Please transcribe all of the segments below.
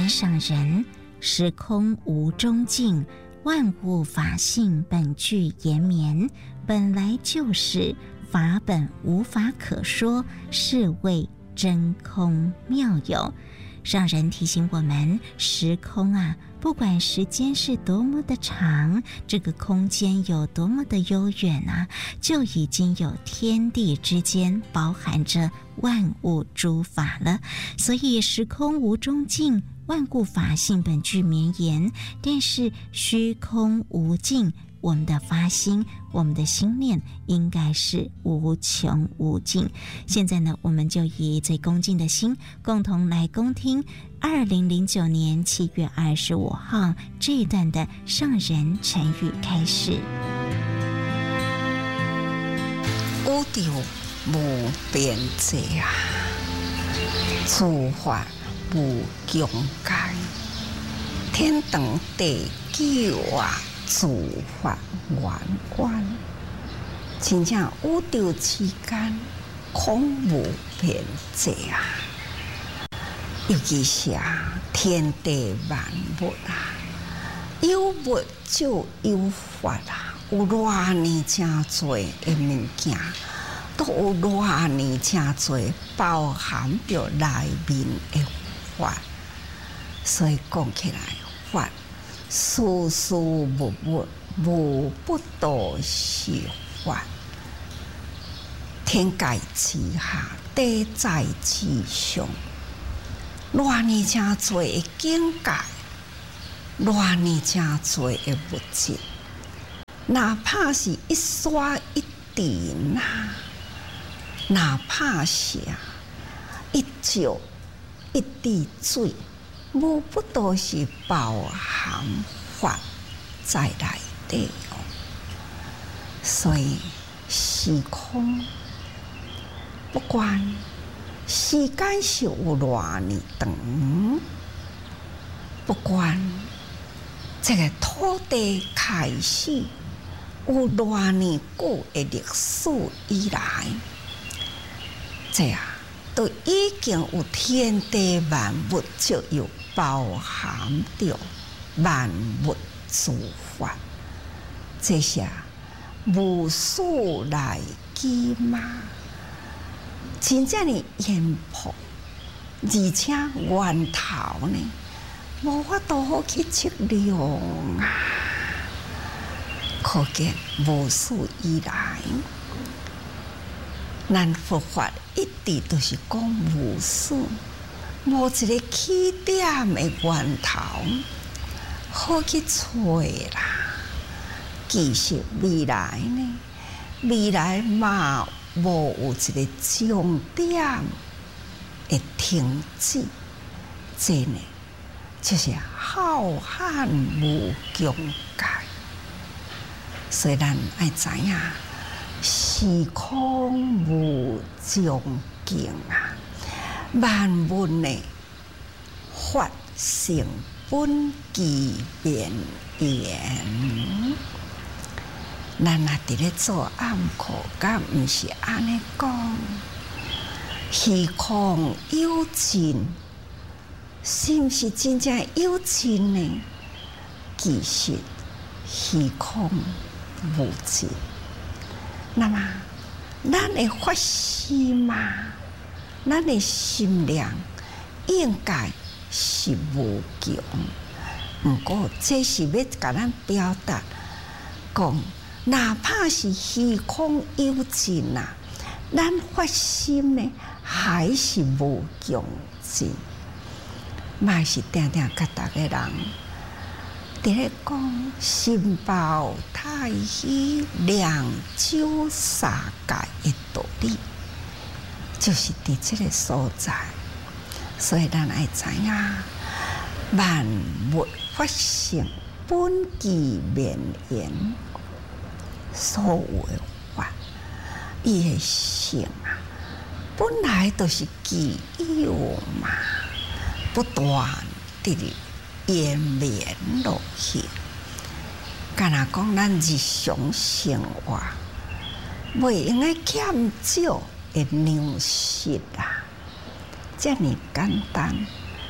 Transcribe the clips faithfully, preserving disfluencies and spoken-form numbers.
言上人，时空无终尽，万物法性本具延绵，本来就是，法本无法可说，是谓真空妙有。上人提醒我们，时空啊，不管时间是多么的长，这个空间有多么的悠远啊，就已经有天地之间包含着万物诸法了。所以时空无终尽，万物法性本具绵延，但是虚空无尽，我们的发心，我们的心念应该是无穷无尽。现在呢，我们就以最恭敬的心，共同来恭听二零零九年七月二十五号这一段的上人晨语开始。 宇宙无边际啊，诸法无疆界，天长地久啊，诸法圆圆，真正宇宙之间空无边际啊！尤其是啊，天地万物啊，有物就有法啊，有偌尼真多的物件，都有偌尼真多包含着内面的法，所以讲起来，法事事物物无不都是法。天界之下，地在之上，偌尼真多的境界，偌尼真多的物质，哪怕是一沙一滴呐，哪怕是啊一石一滴水，无不都是包含法在内底哦。所以时空不管时间是有偌尼长，不管这个土地开始有偌尼久的历史以来，这样都已经有天地万物，就有包含着万物诸法，这些无数来机嘛，真正的严破，而且源头呢，无法度好去测量啊！可见无数以来，咱佛法一直都是讲无数，无一个起点的源头好去找啦。其实未来呢，未来嘛无有一个终点的停止，这呢就是浩瀚无疆界。所以咱爱知影，时空无终尽啊，万物呢法性本具绵延。咱若伫咧做暗课，敢毋是安尼讲？虚空有尽，是毋是真正有尽呢？其实虚空无尽。那么，咱的发心嘛，咱的心量应该是无穷。不过，这是要甲咱表达讲。哪怕是虚空有尽啊，咱发心呢还是无穷尽。嘛是定定甲逐个人伫咧讲心包太虚，两周三界的道理，就是伫这个所在。所以咱爱知影，万物法性本具绵延。所有的法，伊的性啊，本来都是具有嘛，不断地延绵落去。敢若讲咱日常生活，袂用个减少的粮食啊，遮尔简单。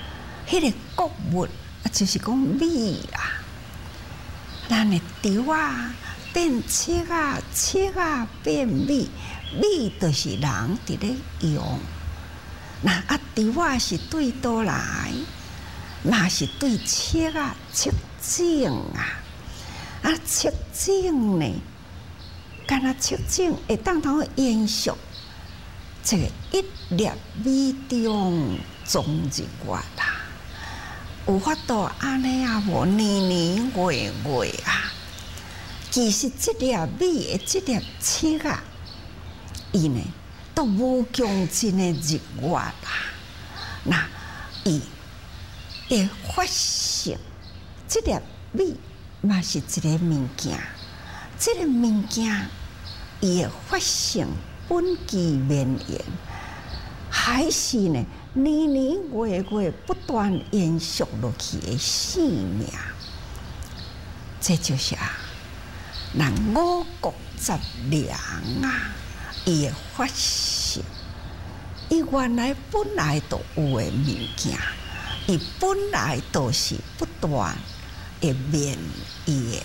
迄个谷物啊，就是讲米啊，咱的稻啊变切啊，切啊变米，米就是人伫咧用。那啊，稻啊是对倒来，嘛是对切啊切种啊，啊切种呢，干那切种会当通延续这个一粒米中种一月啦。有法度安尼啊，无年年月月啊。其实这粒米的这粒切啊，伊呢都无穷尽的日月啦。那伊会发生这粒米嘛是一个物件，这个物件伊会发生本期绵延，还是呢？年年月月不断延续落去的生命，这就是啊，咱五谷杂粮啊，伊的发生，伊原来本来就有的物件，伊本来都是不断的绵延，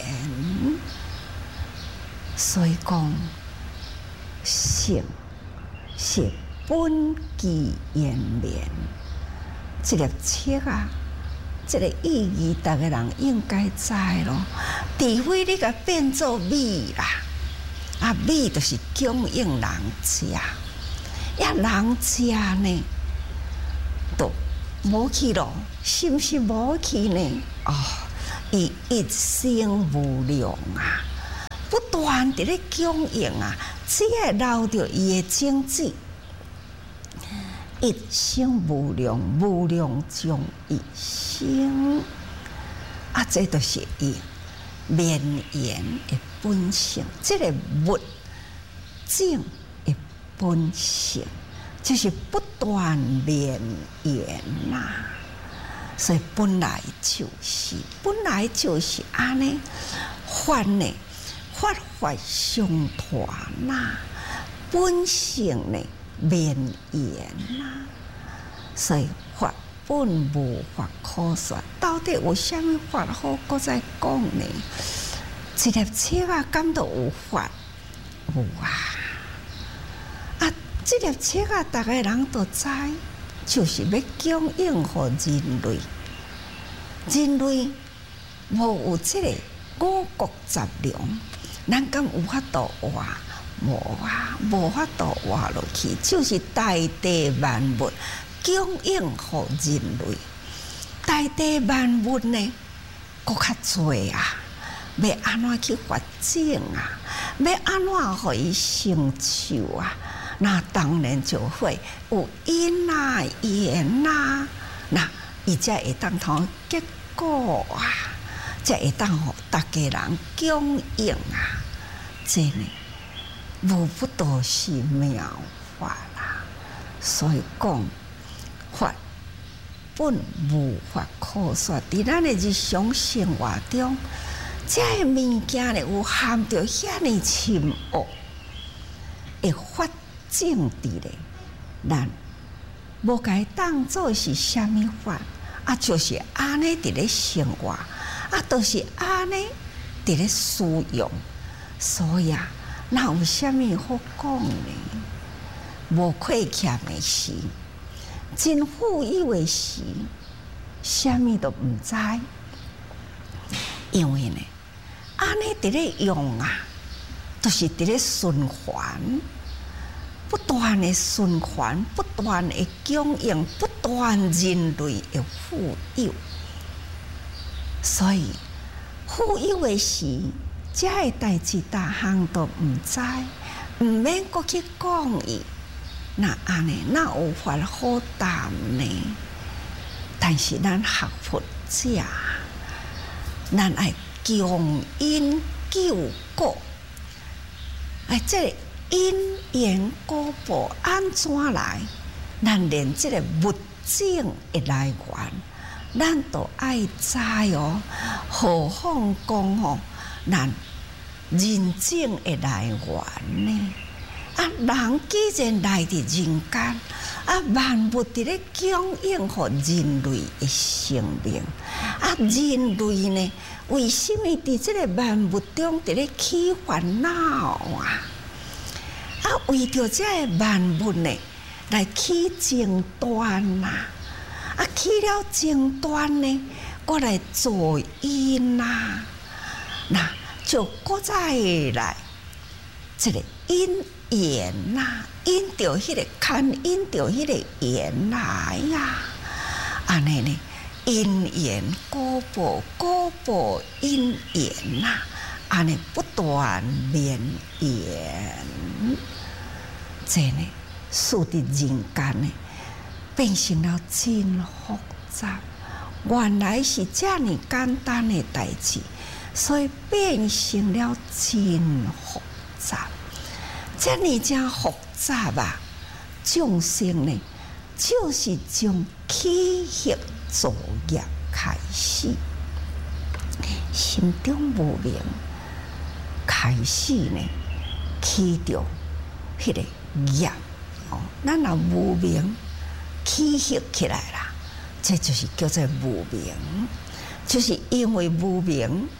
所以讲，性是。本期延绵，这粒切啊，这个意义，大家人应该知咯。除非你甲变做米啦，啊，米就是供应人食，呀，人食呢，都无去咯，是不是无去呢？哦，伊一生无量啊，不断伫咧供应啊，只要留着伊的种子。一生无量，无量中一生啊！这都是伊绵延的本性，这个物种的本性，就是不断绵延呐。所以本来就是，本来就是安尼，法呢，法法相传呐，本性呢。绵延呐，所以法本无法可说。到底有啥物法好？搁再讲呢？一粒切啊，敢都有法？有啊！啊，这粒切啊，大家人都知，就是要供应互人类。人类无有这个五谷杂粮，咱敢有法度活？无啊，无法度活落去，就是大地万物供应互人类。大地万物呢，搁较侪啊，要安怎去发展啊？要安怎互伊成就啊？那当然就会有因啊、缘啊，那伊才会当通结果啊，才会当互大家人供应啊，这呢。无不都是妙法啦，所以讲法本无法可说。伫咱的日常生活中，这个物件咧有含着遐尼深奥，会发展伫咧，咱无该当做是虾米法啊，就是安尼伫咧生活，啊，都是安尼伫咧使用，所以啊。那有啥物好讲呢？无亏欠的时，真富有的时，啥物都毋知，因为呢，安尼伫咧用啊，都是伫咧循环，不断的循环，不断的供应，不断人类的富有，所以富有的时。这个代志，大项都毋知，毋免搁去讲伊。那安尼，那有法好谈呢？但是咱学佛者，咱爱强因救果。哎，这因缘果报安怎来？咱连这个物种的来源，咱都爱知哦。何况讲哦？咱人种的来源呢？ 啊，人既然来伫人间，啊，万物伫咧供应互人类的生命，啊，人类呢，为什么伫即个万物中伫咧起烦恼啊？啊，为着这个万物呢，来起争端呐，啊，起了争端呢，我来做因呐，那就搁再来，这个因缘呐，因着迄个牵因着迄个缘来呀，安尼呢，因缘果报，果报因缘呐，安尼不断绵延，这呢，使得人间呢变成了真复杂。原来是这样简单的代志，所以变成了真复杂。这样真复杂啊！众生呢，就是从起心作业开始，心中无明开始呢，起着迄个业哦。咱若无明起习起来啦，这就是叫做无明，就是因为无明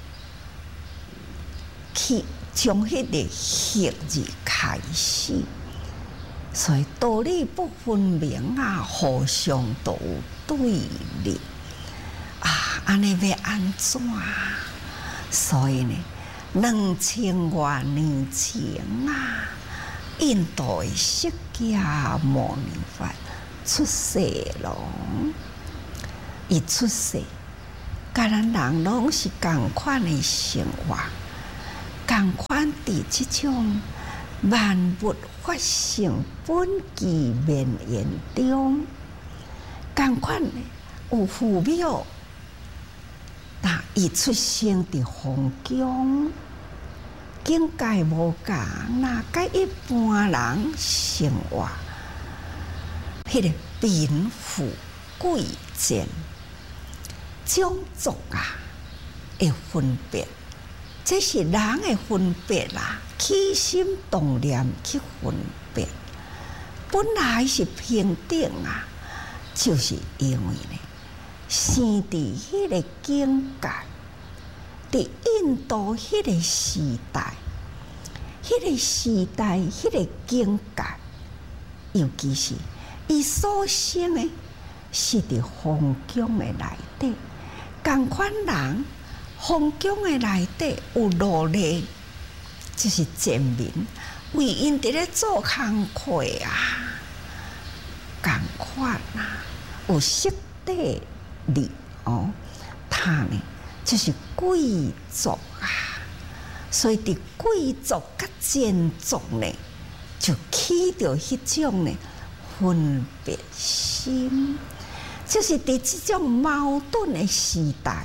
去从迄个习字开始，所以道理不分明啊，互相都有对立啊，安尼要安怎啊？所以呢，两千多年前啊，印度的释迦牟尼佛出世咯，伊出世，甲咱人拢是共款的生活，共款伫即种万物发生本具绵延中，共款的有父母，但伊出生伫皇宫，境界无共，那甲一般人生活，迄个贫富贵贱种族啊的分别，这是人的分别啦，起心动念去分别，本来是平等啊，就是因为呢，生伫迄个境界，伫印度迄个时代，迄个时代迄个境界，尤其是伊所生的是伫皇宫的内底，共款人。皇宫的内底有奴隶，就是贱民，为因伫咧做工课啊，共款啊，有色地利哦，他呢就是贵族啊，所以伫贵族甲贱族呢，就起着迄种呢分别心，就是伫即种矛盾的时代。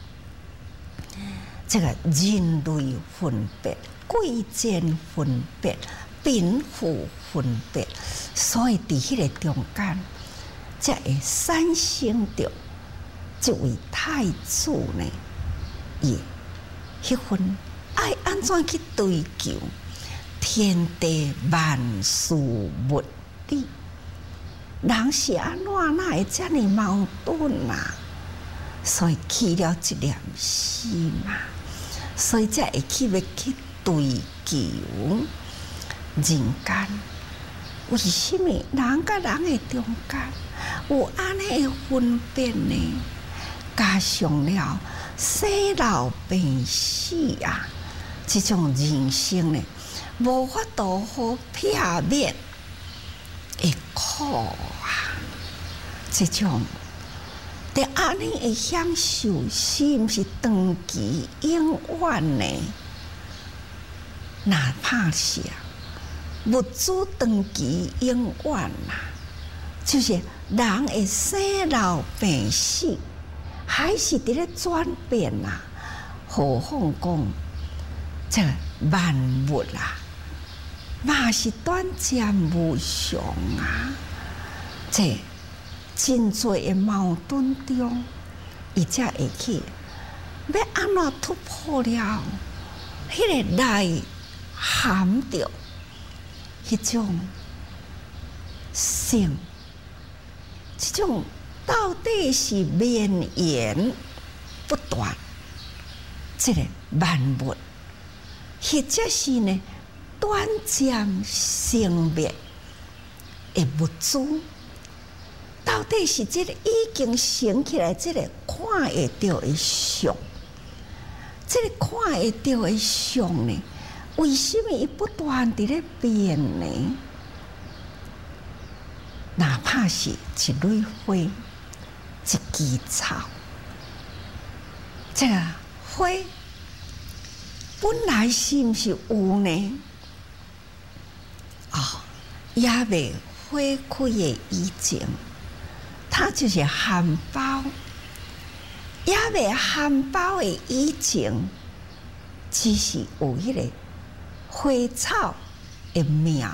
这个人类分别、贵贱分别、贫富分别，所以伫迄个中间，才会产生着这位太子呢，伊迄份爱安怎去追求天地万事物理，人是安怎哪会遮尔矛盾啊？所以起了一念心嘛。所以才会去要去追求人间，为什么人甲人的中间有安尼的分别呢？加上了生老病死啊，这种人生呢，无法度好避免会苦啊，这种。但安尼会享受，是毋是长期永远呢？哪怕是啊，物质长期永远啦，就是人的生老病死，还是伫咧转变啊。何况讲这万物啊，嘛是短暂无常啊，这。真多的矛盾中，伊才会去要安怎突破了？迄个内含着迄种性，这种到底是绵延不断，这个万物，或者是呢短暂生灭的物质，到底是这个已经生起来，这个看会到的相，这个看会到的相呢？为什么伊不断地咧变呢？哪怕是一蕊花、一枝草，这个花本来是毋是有呢？哦，也未花开的以前，它就是含苞；也未含苞的以前，只是有迄个花草的苗。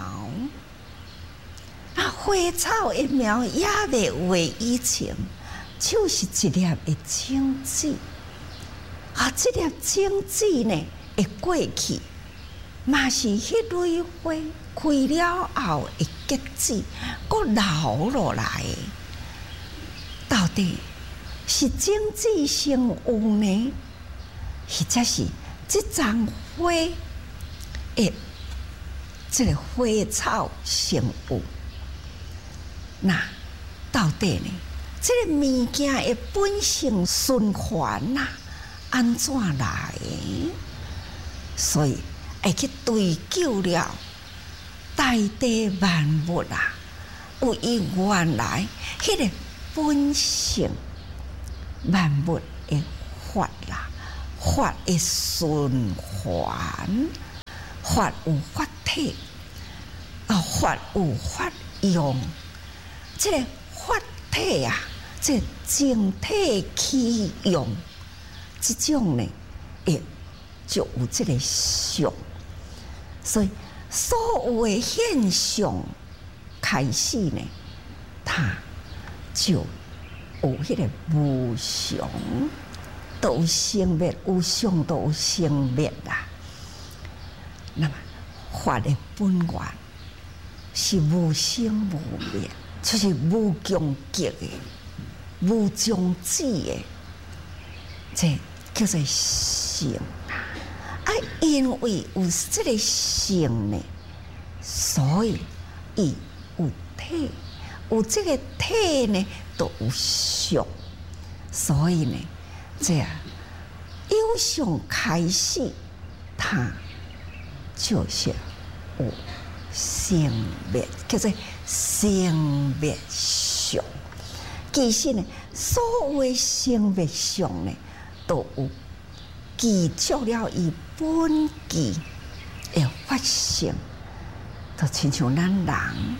啊，花草的苗也未有的以前，就是一粒的种子。啊，这粒种子呢，会过去，嘛是迄蕊花开了后的结子，搁留落来。到底是种子先有呢，或者是这丛花的这个花草先有？那到底呢？这个物件的本性循环呐、啊，安怎来的？所以会去追究了大地万物啊，有伊原来迄个本性，万物的法啦，法的循环，法有法体，啊，法有法用。这个法体啊，这个整体起用，这种呢，也就有这个相。所以所有的现象开始呢，它就有迄个无常，都有生灭，有相都有生灭啦。那么法的本源是无生无灭。就是无穷极的、无终止的，这叫做性啊！啊，因为有这个性呢，所以伊有体，有这个体呢，都有相，所以呢，这样有相开始，它就是有生灭，叫做生灭相。其实呢，所有的生灭相呢，都有记住了伊本质的发生，就亲像咱人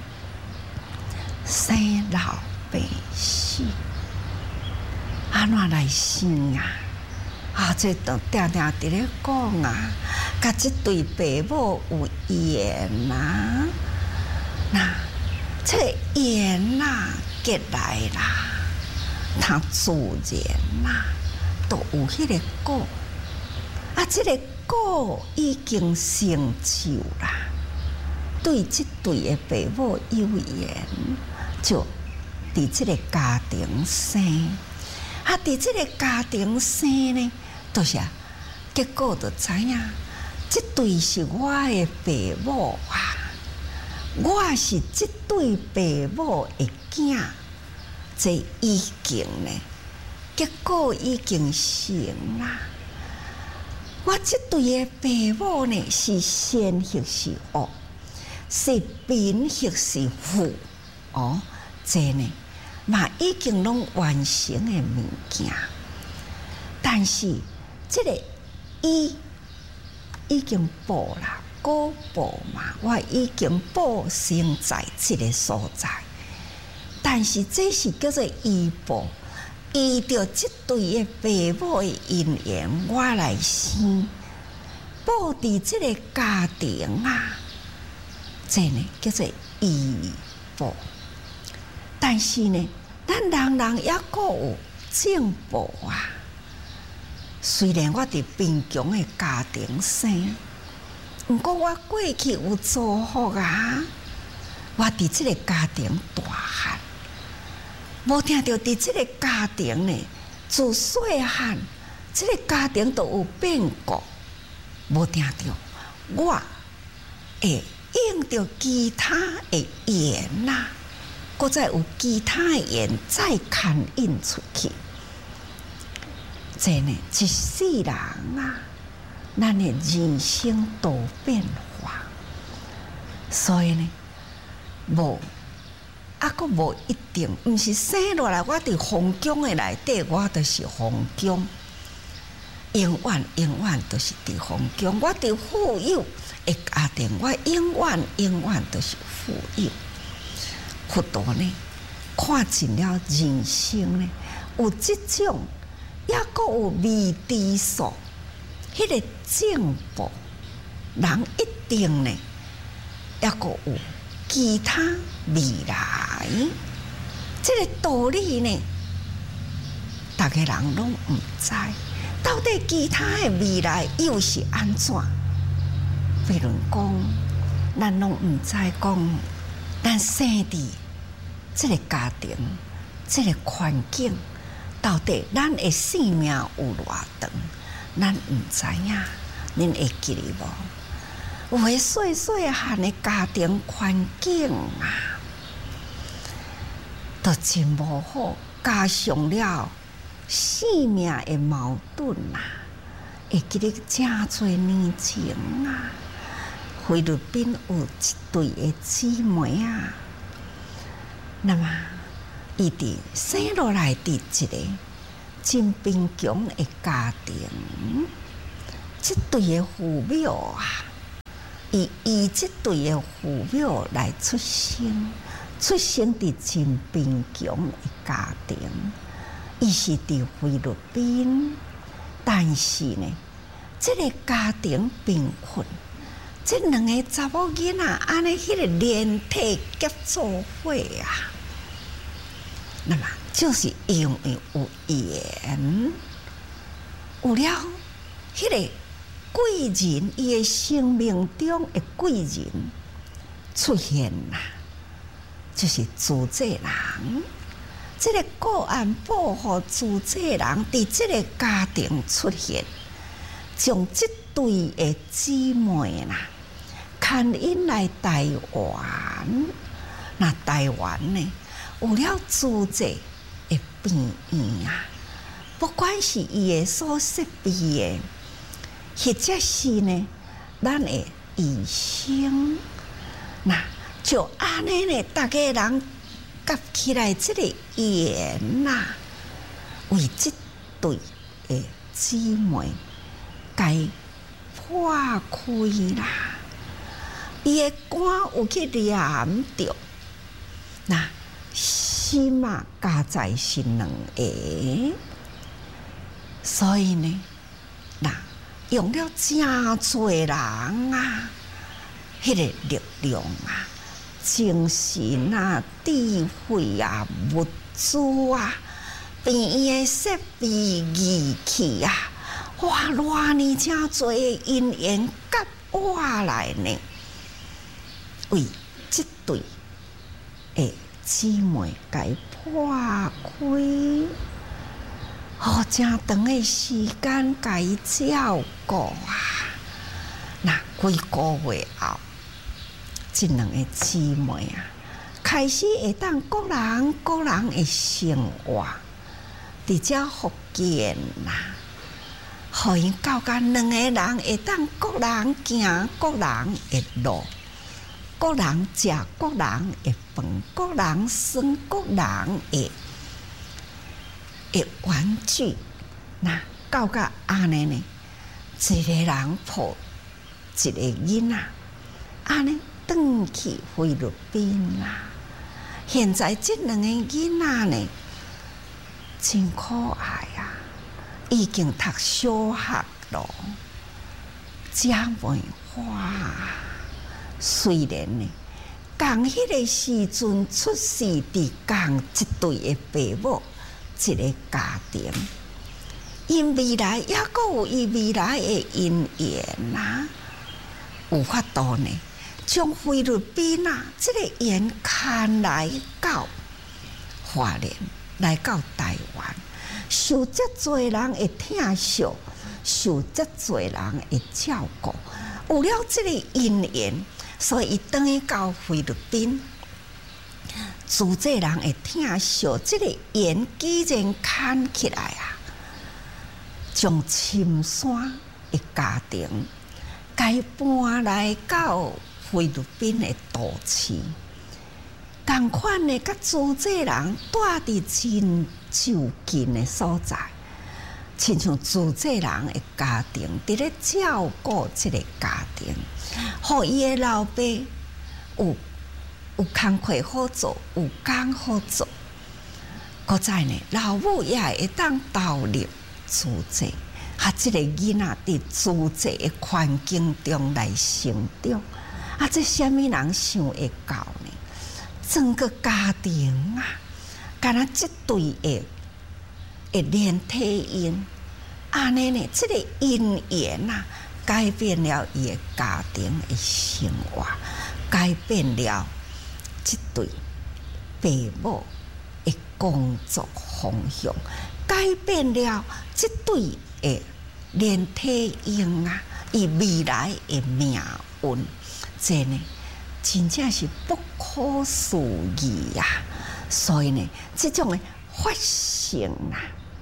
生老病死，安怎来生啊？啊，这都定定伫咧讲啊，甲即对爸母有缘啊，那这缘呐结来啦，它自然啦，都有迄个果。啊，这个果已经成就啦，对即对的爸母有缘，就伫即个家庭生。啊，伫即个家庭生呢，就是啊，结果就知影，即对是我的爸母啊，我是即对爸母的囝，这已经呢，结果已经成啦。我即对的爸母呢，是善或是恶，是贫或是富，哦，这呢。嘛，已经拢完成的物件，但是这个伊已经报啦，果报嘛，我已经报生在这个所在，但是这是叫做依报，依着这对的父母的因缘，我来生，报伫这个家庭啊，这呢叫做依报。但是呢，咱人人也各有进步啊。虽然我伫贫穷的家庭生， 毋过我过去有祝福啊，我伫即个家庭大汉，无听到伫即个家庭呢，自细汉，即个家庭都有变故，无听到我会用着其他的缘呐，搁再有其他的缘再牵引出去。这呢，一世人啊，咱的人生都变化，所以呢，无啊，佫无一定，毋是生落来我伫皇宫的内底，我就是皇宫，永远永远都是伫皇宫。我伫富有的家庭，我永远永远都是富有。佛陀呢，看尽了人生呢，有即种。也佫有未知数，迄个进步，人一定呢，也佫有其他未来。这个道理呢，大家人拢毋知，到底其他的未来又是安怎？比如讲，咱拢毋知讲，咱生伫这个家庭，这个环境。到底咱的生命有偌长，咱毋知影，恁会记哩无？有诶细细汉的家庭环境啊，都真无好，加上了生命的矛盾啊，会记哩真侪年前啊，菲律宾有一对的姊妹啊，那么。伊伫生落来伫一个真贫穷的家庭，即对的父母啊，伊以即对的父母来出生，出生伫真贫穷的家庭，伊是伫菲律宾，但是呢，即个家庭贫困，即两个查某囡仔安尼迄个连体结做伙啊。那么就是因为有缘，有了迄个贵人，伊的生命中的贵人出现啦，就是主治人。这个个案保护主治人伫这个家庭出现，将这对的姊妹啦，牵引来台湾。那台湾呢？有了主治的病院啊，不管是伊的所设备的，或者是呢，咱的医生，那就安尼呢，大家人夹起来这个缘呐，为这对的姊妹该破开啦，伊的肝有去念着，那。心啊，加在是两个，所以呢，那用了真多人啊，迄、那个力量啊、精神啊、智慧啊、物资啊，病院的设备仪器啊，哇，偌尼真多的因缘夹我来呢，为这对诶。姊妹该破开，好正长的时间该照顾啊！那几个月后，这两个姊妹啊，开始会当各人各人的生活，伫遮福建啦，互因教甲两个人会当各人行各人的路。各人食各人的饭，各人耍各人的的玩具，那到甲安尼呢？一个人抱一个囡仔，安尼转去菲律宾啦。现在这两个囡仔呢，真可爱啊！已经读小学咯，姐妹花。虽然呢，共迄个时阵出世伫共一对的父母，一个家庭，因未来也阁有伊未来的姻缘啊。 有法度呢，将菲律宾啊，这个盐牵来到花莲，来到台湾，受遮侪人的疼惜，受遮侪人的照顾，有了这个因缘，所以伊等于到菲律宾。自这人会疼惜，这个盐既然牵起来啊，从深山的家庭，该搬来到菲律宾的都市，同款的，甲自这人住伫真就近的所在，亲像自这人的家庭，伫咧照顾这个家庭，互伊的老爸有。有工课好做，有工好做，搁再呢，老母也会当投入自济，啊，这个囡仔伫自济的环境中来成长，啊，这什么人想会到呢？整个家庭啊，敢若这对的的连体婴，安尼呢，这个因缘啊，改变了伊的家庭的生活，改变了。这对父母的工作方向，改变了这对的连体婴啊，伊未来的命运，这呢真正是不可思议啊！所以呢，这种的发生啊，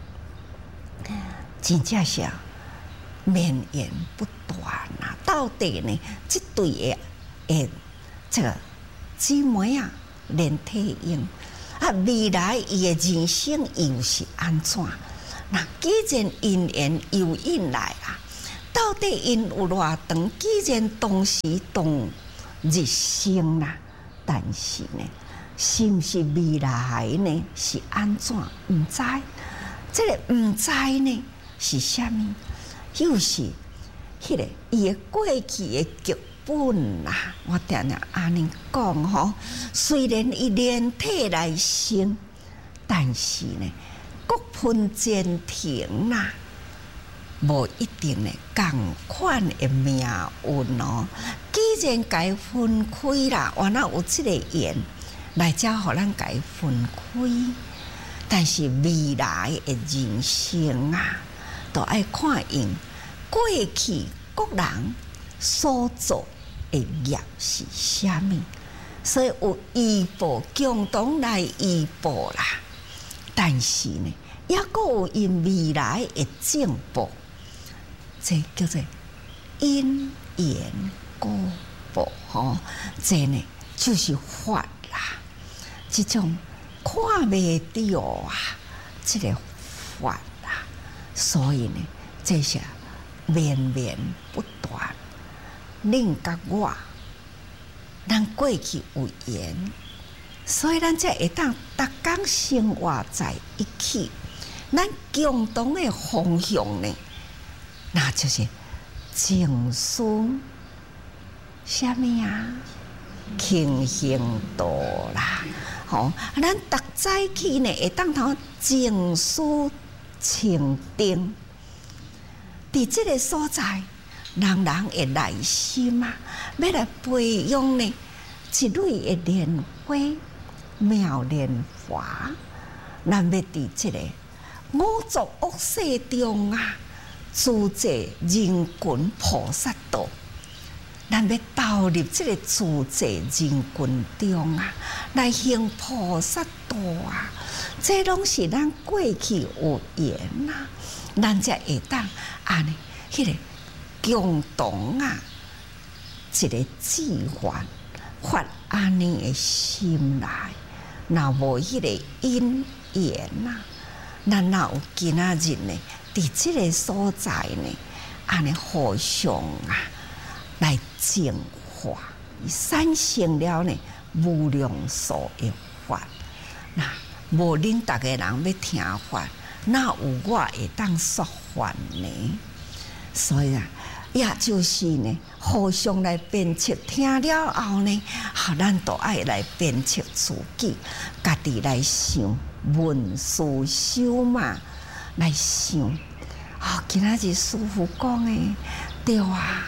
真正是绵延不断啊！到底呢，这对的诶，这个。姊妹啊，连体婴啊，未来伊的人生又是安怎？那既然因缘又引来啦，到底因有偌长？既然当时当日生啦，但是呢，是毋是未来呢？是安怎？毋知，这个毋知呢是啥物？又是迄个伊的过去的剧。本啊，我定定安尼讲吼，虽然伊连体来生，但是呢，各分前庭啦，无一定呢共款的命运哦。既然该分开啦，原来有这个缘来遮，互咱该分开，但是未来的人生啊，都爱看因过去各人。所做的业是啥物？所以有依报共同来依报啦。但是呢，也阁有因未来的进步，这叫做因缘果报吼。这呢就是法啦，这种看袂到啊，这个法啦。所以呢，这是绵绵不断。恁甲我，咱过去有缘，所以咱才会当逐工生活在一起。咱共同的方向呢，那就是情思啥物啊？庆幸道啦，吼、哦！咱逐在一起呢，会当头情思清定，伫即个所在。人人的内心啊，要来培养呢一蕊的莲花妙莲华，咱要伫这个五浊恶世中啊，自在人群菩萨道，咱要投入这个自在人群中啊，来行菩萨道啊，这拢是咱过去有缘啊，咱才会当安尼迄个。共同啊，一个智慧发安尼的心来，若无迄个因缘啊，咱哪有今仔日呢？伫即个所在呢，安尼互相啊来净化，产生了呢无量数的法。那无恁逐个人要听法，哪有我会当说法呢？所以啊。也就是呢，互相来鞭策，听了后呢，好，咱都爱来鞭策自己，家己来想，文思修嘛，来想。哦，今仔日师父讲的对啊，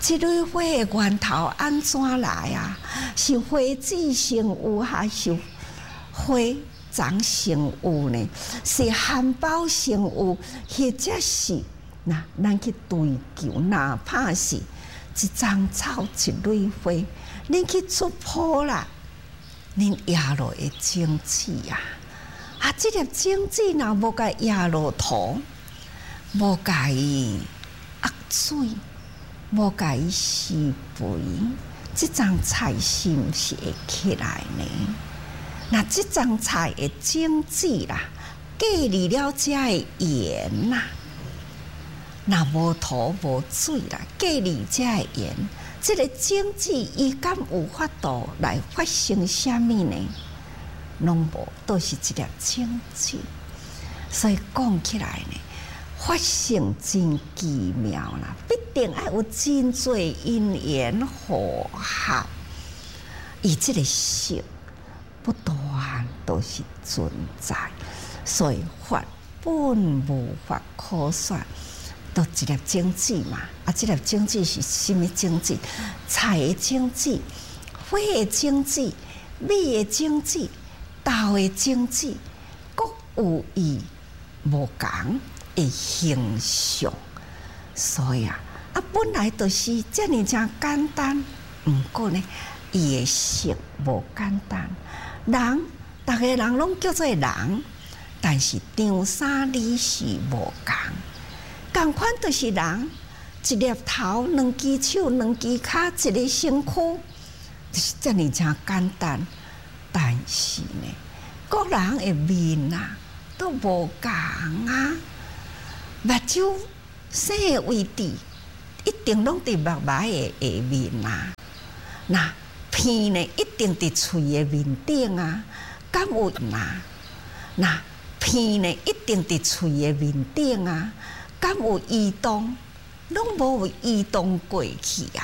这蕊花的源头安怎来啊？是花籽生有还是花长生有呢？是含苞生有，或者是那咱去追求，哪怕是一丛草、一蕊花，恁去出破啦，恁压落的种子啊！啊，这粒种子若无甲压落土，无甲伊压水，无甲伊施肥，这丛菜是毋是会起来呢？那这丛菜的种子啦，隔离了遮的盐呐，那无土无水啦，隔离遮的盐，这个种子伊敢有法度来发生啥物呢？拢无，都是一粒种子。所以讲起来呢，发生真奇妙啦，必定要有真多因缘和合，伊这个性不断都是存在。所以法本无法可说，都一粒种子嘛。啊，这粒种子是什么种子？菜的种子、花的种子、米的种子、豆的种子，各有伊无同的形象。所以啊，啊本来就是遮尔正简单，毋过呢，伊的性无简单。人，逐个人拢叫做人，但是张三李四无同。同款就是人，一粒头、两只手、两只脚、一个身躯，就是遮尔正简单。但是呢，各人的面啊，都无同啊。目睭生的位置，一定拢伫目眉的下面啊。那鼻呢，一定伫喙的面顶啊。敢有呐？那鼻呢，一定伫喙的面顶啊。敢有移动？拢无有移动过去啊！